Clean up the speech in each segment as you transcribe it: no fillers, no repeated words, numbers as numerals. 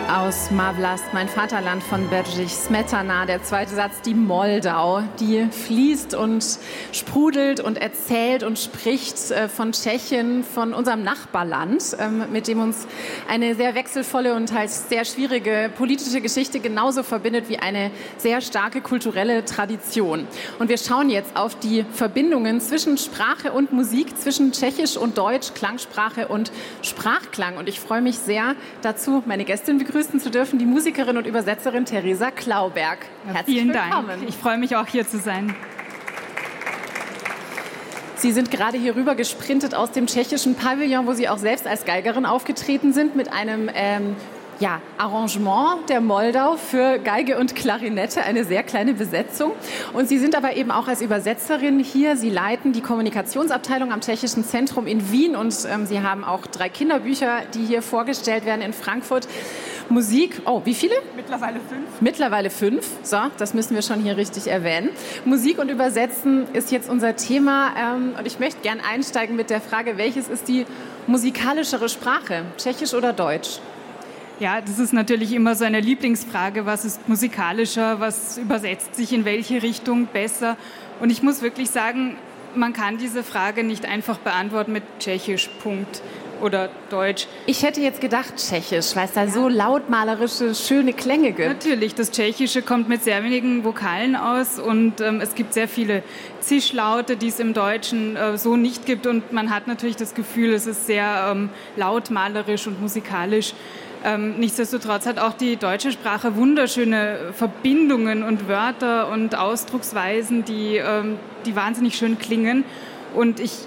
Aus Ma Vlast, mein Vaterland von Bedřich Smetana. Der zweite Satz, die Moldau, die fließt und sprudelt und erzählt und spricht von Tschechien, von unserem Nachbarland, mit dem uns eine sehr wechselvolle und halt sehr schwierige politische Geschichte genauso verbindet wie eine sehr starke kulturelle Tradition. Und wir schauen jetzt auf die Verbindungen zwischen Sprache und Musik, zwischen Tschechisch und Deutsch, Klangsprache und Sprachklang. Und ich freue mich sehr dazu, meine Gästin begrüßen zu dürfen, die Musikerin und Übersetzerin Theresa Klauberg. Herzlich willkommen. Vielen Dank. Ich freue mich auch, hier zu sein. Sie sind gerade hier rüber gesprintet aus dem tschechischen Pavillon, wo Sie auch selbst als Geigerin aufgetreten sind, mit einem Arrangement der Moldau für Geige und Klarinette, eine sehr kleine Besetzung. Und Sie sind aber eben auch als Übersetzerin hier. Sie leiten die Kommunikationsabteilung am Tschechischen Zentrum in Wien und Sie haben auch 3 Kinderbücher, die hier vorgestellt werden in Frankfurt. Musik, wie viele? Mittlerweile 5. Mittlerweile 5, so, das müssen wir schon hier richtig erwähnen. Musik und Übersetzen ist jetzt unser Thema und ich möchte gern einsteigen mit der Frage, welches ist die musikalischere Sprache, Tschechisch oder Deutsch? Ja, das ist natürlich immer so eine Lieblingsfrage, was ist musikalischer, was übersetzt sich in welche Richtung besser. Und ich muss wirklich sagen, man kann diese Frage nicht einfach beantworten mit Tschechisch, Punkt, oder Deutsch. Ich hätte jetzt gedacht Tschechisch, weil es da so lautmalerische, schöne Klänge gibt. Natürlich, das Tschechische kommt mit sehr wenigen Vokalen aus und es gibt sehr viele Zischlaute, die es im Deutschen so nicht gibt. Und man hat natürlich das Gefühl, es ist sehr lautmalerisch und musikalisch. Nichtsdestotrotz hat auch die deutsche Sprache wunderschöne Verbindungen und Wörter und Ausdrucksweisen, die wahnsinnig schön klingen. Und ich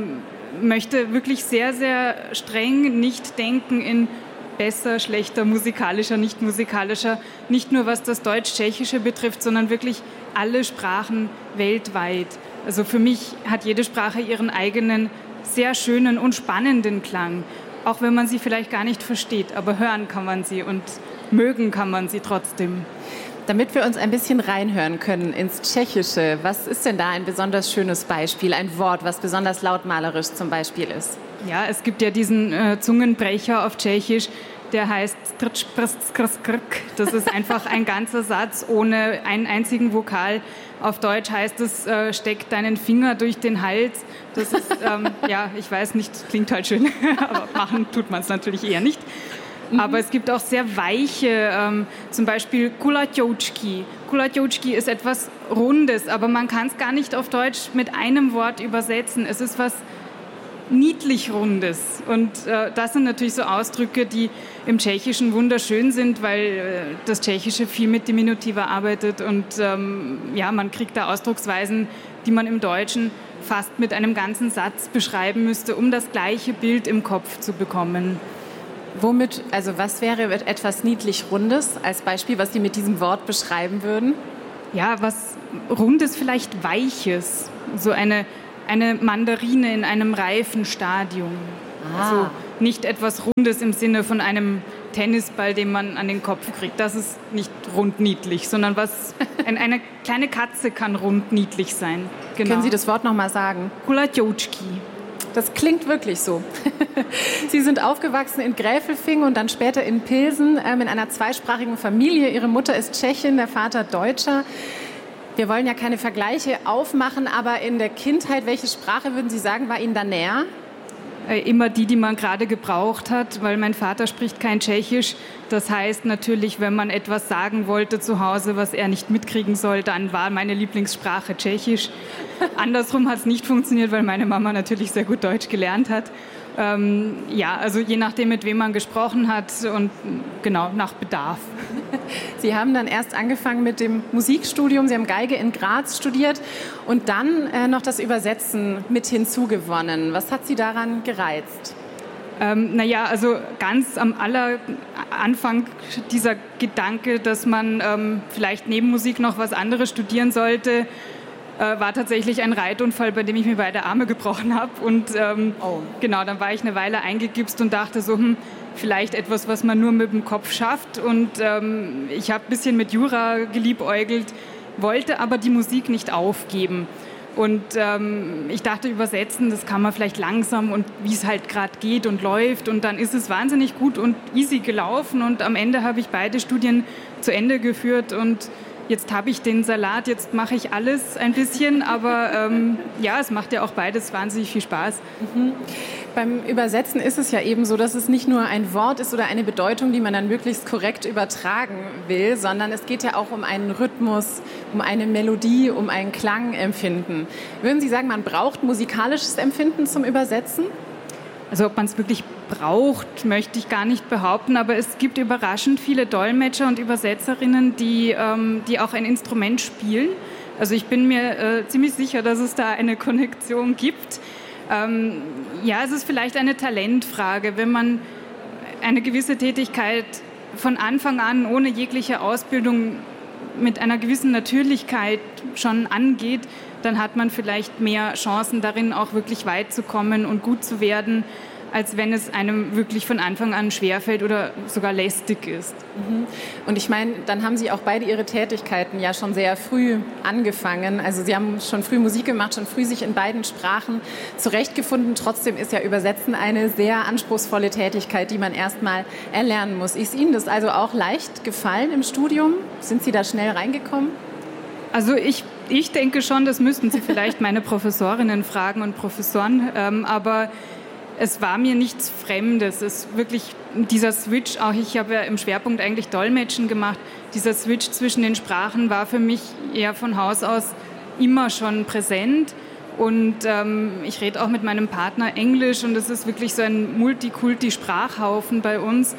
möchte wirklich sehr, sehr streng nicht denken in besser, schlechter, musikalischer, nicht musikalischer, nicht nur was das Deutsch-Tschechische betrifft, sondern wirklich alle Sprachen weltweit. Also für mich hat jede Sprache ihren eigenen sehr schönen und spannenden Klang. Auch wenn man sie vielleicht gar nicht versteht, aber hören kann man sie und mögen kann man sie trotzdem. Damit wir uns ein bisschen reinhören können ins Tschechische, was ist denn da ein besonders schönes Beispiel, ein Wort, was besonders lautmalerisch zum Beispiel ist? Ja, es gibt ja diesen Zungenbrecher auf Tschechisch, der heißt strč, prst, skrs, krk. Das ist einfach ein ganzer Satz ohne einen einzigen Vokal. Auf Deutsch heißt es, steck deinen Finger durch den Hals. Das ist, ich weiß nicht, klingt halt schön, aber machen tut man es natürlich eher nicht. Aber es gibt auch sehr weiche, zum Beispiel Kulatjoučki. Kulatjoučki ist etwas Rundes, aber man kann es gar nicht auf Deutsch mit einem Wort übersetzen. Es ist was niedlich Rundes. Und das sind natürlich so Ausdrücke, die im Tschechischen wunderschön sind, weil das Tschechische viel mit Diminutiver arbeitet. Und man kriegt da Ausdrucksweisen, die man im Deutschen fast mit einem ganzen Satz beschreiben müsste, um das gleiche Bild im Kopf zu bekommen. Was wäre etwas niedlich Rundes als Beispiel, was Sie mit diesem Wort beschreiben würden? Ja, was Rundes, vielleicht Weiches. So eine Mandarine in einem reifen Stadium. Also nicht etwas Rundes im Sinne von einem Tennisball, den man an den Kopf kriegt. Das ist nicht rund niedlich, sondern eine kleine Katze kann rund niedlich sein. Genau. Können Sie das Wort nochmal sagen? Kulatjoučki. Das klingt wirklich so. Sie sind aufgewachsen in Gräfelfing und dann später in Pilsen in einer zweisprachigen Familie. Ihre Mutter ist Tschechin, der Vater Deutscher. Wir wollen ja keine Vergleiche aufmachen, aber in der Kindheit, welche Sprache würden Sie sagen, war Ihnen da näher? Immer die man gerade gebraucht hat, weil mein Vater spricht kein Tschechisch. Das heißt natürlich, wenn man etwas sagen wollte zu Hause, was er nicht mitkriegen soll, dann war meine Lieblingssprache Tschechisch. Andersrum hat es nicht funktioniert, weil meine Mama natürlich sehr gut Deutsch gelernt hat. Also je nachdem, mit wem man gesprochen hat und genau, nach Bedarf. Sie haben dann erst angefangen mit dem Musikstudium, Sie haben Geige in Graz studiert und dann noch das Übersetzen mit hinzugewonnen. Was hat Sie daran gereizt? Also ganz am Anfang dieser Gedanke, dass man vielleicht neben Musik noch was anderes studieren sollte, war tatsächlich ein Reitunfall, bei dem ich mir beide Arme gebrochen habe. Und dann war ich eine Weile eingegipst und dachte so, vielleicht etwas, was man nur mit dem Kopf schafft. Und ich habe ein bisschen mit Jura geliebäugelt, wollte aber die Musik nicht aufgeben. Und ich dachte, übersetzen, das kann man vielleicht langsam und wie es halt gerade geht und läuft. Und dann ist es wahnsinnig gut und easy gelaufen. Und am Ende habe ich beide Studien zu Ende geführt. Und jetzt habe ich den Salat, jetzt mache ich alles ein bisschen. Aber ja, es macht ja auch beides wahnsinnig viel Spaß. Mhm. Beim Übersetzen ist es ja eben so, dass es nicht nur ein Wort ist oder eine Bedeutung, die man dann möglichst korrekt übertragen will, sondern es geht ja auch um einen Rhythmus, um eine Melodie, um ein Klangempfinden. Würden Sie sagen, man braucht musikalisches Empfinden zum Übersetzen? Also ob man es wirklich braucht, möchte ich gar nicht behaupten, aber es gibt überraschend viele Dolmetscher und Übersetzerinnen, die auch ein Instrument spielen. Also ich bin mir ziemlich sicher, dass es da eine Konnektion gibt. Ja, es ist vielleicht eine Talentfrage, wenn man eine gewisse Tätigkeit von Anfang an ohne jegliche Ausbildung mit einer gewissen Natürlichkeit schon angeht, dann hat man vielleicht mehr Chancen darin, auch wirklich weit zu kommen und gut zu werden, als wenn es einem wirklich von Anfang an schwerfällt oder sogar lästig ist. Und ich meine, dann haben Sie auch beide Ihre Tätigkeiten ja schon sehr früh angefangen. Also Sie haben schon früh Musik gemacht, schon früh sich in beiden Sprachen zurechtgefunden. Trotzdem ist ja Übersetzen eine sehr anspruchsvolle Tätigkeit, die man erstmal erlernen muss. Ist Ihnen das also auch leicht gefallen im Studium? Sind Sie da schnell reingekommen? Also ich denke schon, das müssten Sie vielleicht meine Professorinnen fragen und Professoren, aber es war mir nichts Fremdes. Es ist wirklich dieser Switch, auch ich habe ja im Schwerpunkt eigentlich Dolmetschen gemacht, dieser Switch zwischen den Sprachen war für mich eher von Haus aus immer schon präsent. Und ich rede auch mit meinem Partner Englisch und es ist wirklich so ein Multikulti-Sprachhaufen bei uns.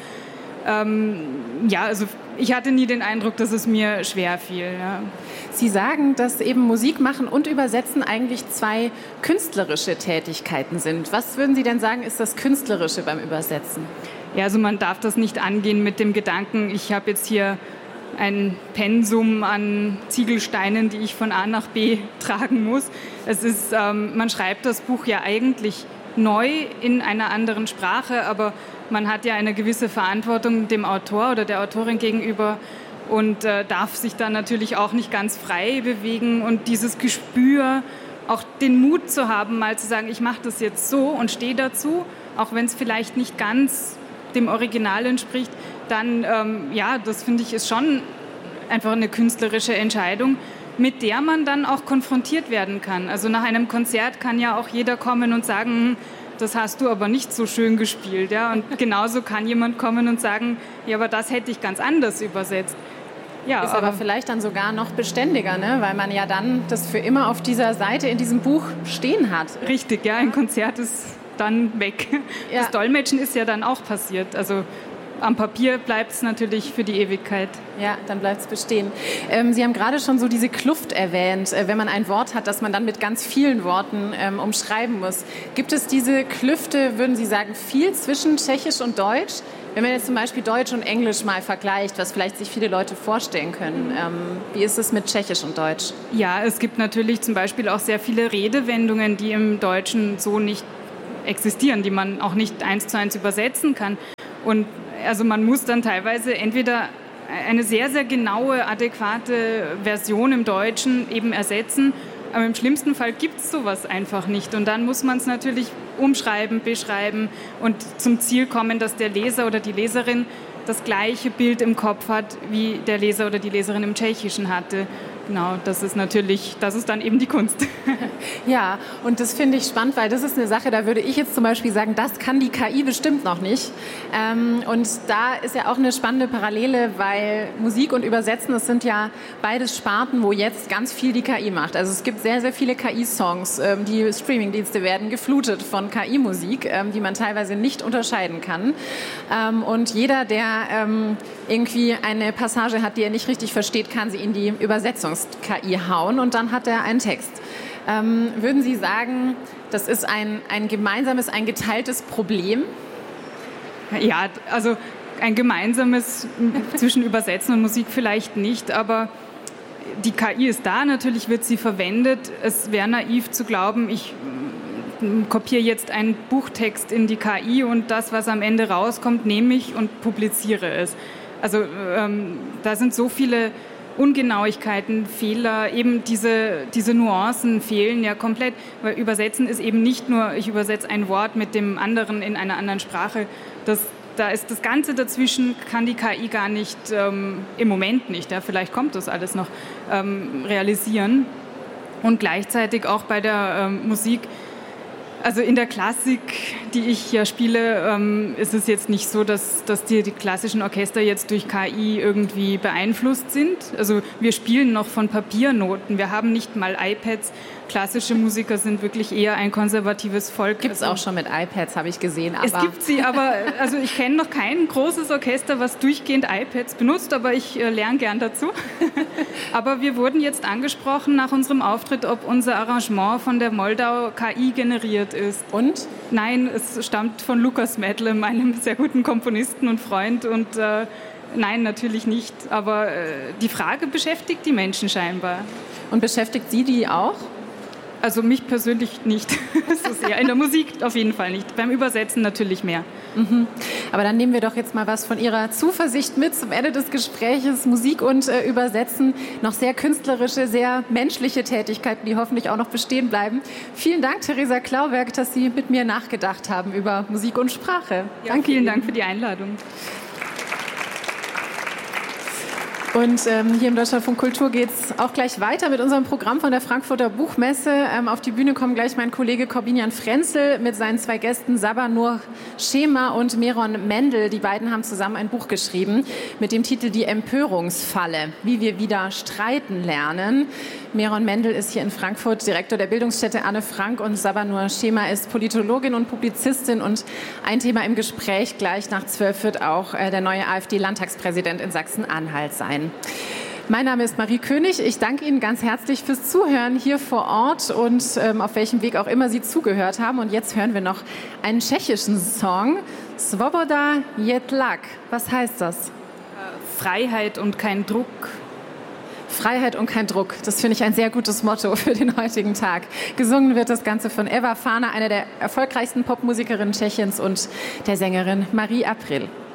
Ja, also ich hatte nie den Eindruck, dass es mir schwer fiel. Ja. Sie sagen, dass eben Musik machen und Übersetzen eigentlich zwei künstlerische Tätigkeiten sind. Was würden Sie denn sagen, ist das Künstlerische beim Übersetzen? Ja, also man darf das nicht angehen mit dem Gedanken, ich habe jetzt hier ein Pensum an Ziegelsteinen, die ich von A nach B tragen muss. Es ist, man schreibt das Buch ja eigentlich neu in einer anderen Sprache, aber man hat ja eine gewisse Verantwortung dem Autor oder der Autorin gegenüber und darf sich dann natürlich auch nicht ganz frei bewegen. Und dieses Gespür, auch den Mut zu haben, mal zu sagen, ich mache das jetzt so und stehe dazu, auch wenn es vielleicht nicht ganz dem Original entspricht, dann, ja, das finde ich ist schon einfach eine künstlerische Entscheidung, mit der man dann auch konfrontiert werden kann. Also nach einem Konzert kann ja auch jeder kommen und sagen, das hast du aber nicht so schön gespielt. Ja? Und genauso kann jemand kommen und sagen, ja, aber das hätte ich ganz anders übersetzt. Ja, ist aber vielleicht dann sogar noch beständiger, ne? Weil man ja dann das für immer auf dieser Seite in diesem Buch stehen hat. Richtig, ja, ein Konzert ist dann weg. Ja. Das Dolmetschen ist ja dann auch passiert. Also am Papier bleibt es natürlich für die Ewigkeit. Ja, dann bleibt es bestehen. Sie haben gerade schon so diese Kluft erwähnt, wenn man ein Wort hat, das man dann mit ganz vielen Worten umschreiben muss. Gibt es diese Klüfte, würden Sie sagen, viel zwischen Tschechisch und Deutsch? Wenn man jetzt zum Beispiel Deutsch und Englisch mal vergleicht, was vielleicht sich viele Leute vorstellen können, wie ist es mit Tschechisch und Deutsch? Ja, es gibt natürlich zum Beispiel auch sehr viele Redewendungen, die im Deutschen so nicht existieren, die man auch nicht 1:1 übersetzen kann. Und also man muss dann teilweise entweder eine sehr, sehr genaue, adäquate Version im Deutschen eben ersetzen, aber im schlimmsten Fall gibt es sowas einfach nicht. Und dann muss man es natürlich umschreiben, beschreiben und zum Ziel kommen, dass der Leser oder die Leserin das gleiche Bild im Kopf hat, wie der Leser oder die Leserin im Tschechischen hatte. Genau, das ist dann eben die Kunst. Ja, und das finde ich spannend, weil das ist eine Sache, da würde ich jetzt zum Beispiel sagen, das kann die KI bestimmt noch nicht. Und da ist ja auch eine spannende Parallele, weil Musik und Übersetzen, das sind ja beides Sparten, wo jetzt ganz viel die KI macht. Also es gibt sehr, sehr viele KI-Songs, die Streamingdienste werden geflutet von KI-Musik, die man teilweise nicht unterscheiden kann. Und jeder, der irgendwie eine Passage hat, die er nicht richtig versteht, kann sie in die Übersetzungs-KI hauen und dann hat er einen Text. Würden Sie sagen, das ist ein gemeinsames, ein geteiltes Problem? Ja, also ein gemeinsames zwischen Übersetzen und Musik vielleicht nicht, aber die KI ist da, natürlich wird sie verwendet. Es wäre naiv zu glauben, ich kopiere jetzt einen Buchtext in die KI und das, was am Ende rauskommt, nehme ich und publiziere es. Also da sind so viele Ungenauigkeiten, Fehler, eben diese Nuancen fehlen ja komplett, weil Übersetzen ist eben nicht nur, ich übersetze ein Wort mit dem anderen in einer anderen Sprache, da ist das Ganze dazwischen, kann die KI gar nicht, im Moment nicht, ja, vielleicht kommt das alles noch, realisieren. Und gleichzeitig auch bei der Musik, also in der Klassik, die ich ja spiele, ist es jetzt nicht so, dass die klassischen Orchester jetzt durch KI irgendwie beeinflusst sind. Also wir spielen noch von Papiernoten, wir haben nicht mal iPads. Klassische Musiker sind wirklich eher ein konservatives Volk. Gibt es auch schon mit iPads, habe ich gesehen. Es gibt sie, aber also ich kenne noch kein großes Orchester, was durchgehend iPads benutzt, aber ich lerne gern dazu. Aber wir wurden jetzt angesprochen nach unserem Auftritt, ob unser Arrangement von der Moldau KI generiert ist. Und? Nein, es stammt von Lukas Medle, meinem sehr guten Komponisten und Freund. Und nein, natürlich nicht. Aber die Frage beschäftigt die Menschen scheinbar. Und beschäftigt Sie die auch? Also mich persönlich nicht so sehr. In der Musik auf jeden Fall nicht. Beim Übersetzen natürlich mehr. Mhm. Aber dann nehmen wir doch jetzt mal was von Ihrer Zuversicht mit zum Ende des Gespräches. Musik und Übersetzen, noch sehr künstlerische, sehr menschliche Tätigkeiten, die hoffentlich auch noch bestehen bleiben. Vielen Dank, Theresa Klauberg, dass Sie mit mir nachgedacht haben über Musik und Sprache. Ja, danke vielen Dank für die Einladung. Und hier im Deutschlandfunk Kultur geht es auch gleich weiter mit unserem Programm von der Frankfurter Buchmesse. Auf die Bühne kommen gleich mein Kollege Corbinian Frenzel mit seinen 2 Gästen Sabanur Schema und Meron Mendel. Die beiden haben zusammen ein Buch geschrieben mit dem Titel Die Empörungsfalle, wie wir wieder streiten lernen. Meron Mendel ist hier in Frankfurt Direktor der Bildungsstätte Anne Frank und Sabanur Schema ist Politologin und Publizistin. Und ein Thema im Gespräch gleich nach 12 wird auch der neue AfD-Landtagspräsident in Sachsen-Anhalt sein. Mein Name ist Marie König. Ich danke Ihnen ganz herzlich fürs Zuhören hier vor Ort und auf welchem Weg auch immer Sie zugehört haben. Und jetzt hören wir noch einen tschechischen Song, Svoboda je tlak. Was heißt das? Freiheit und kein Druck. Freiheit und kein Druck. Das finde ich ein sehr gutes Motto für den heutigen Tag. Gesungen wird das Ganze von Eva Fana, einer der erfolgreichsten Popmusikerinnen Tschechiens, und der Sängerin Marie April.